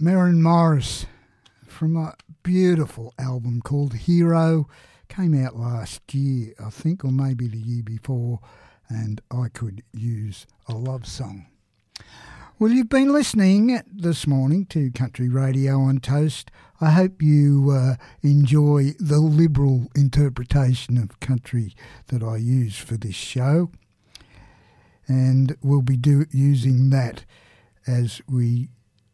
Maren Morris from a beautiful album called Hero. Came out last year, I think, or maybe the year before, and I Could Use a Love Song. Well, you've been listening this morning to Country Radio on Toast. I hope you enjoy the liberal interpretation of country that I use for this show, and we'll be using that as we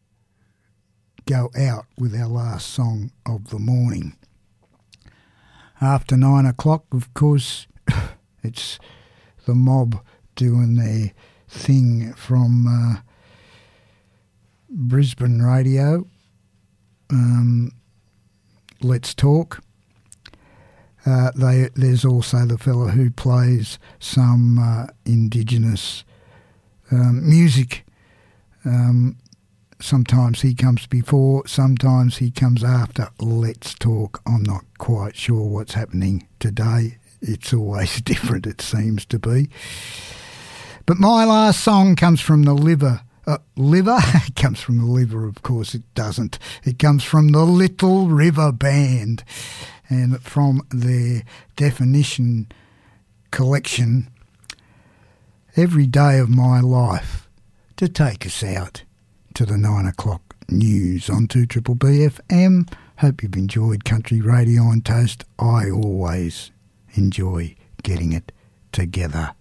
go out with our last song of the morning. After 9 o'clock, of course, it's the Mob doing their thing from Brisbane Radio. Let's Talk. There's also the fella who plays some Indigenous music. Sometimes he comes before, sometimes he comes after Let's Talk. I'm not quite sure what's happening today. It's always different, it seems to be. But my last song comes from the Liver. It comes from the Liver, of course it doesn't. It comes from the Little River Band, and from their Definition collection, Every Day of My Life, to take us out to the 9 o'clock news on 2BBB FM. Hope you've enjoyed Country Radio on Toast. I always enjoy getting it together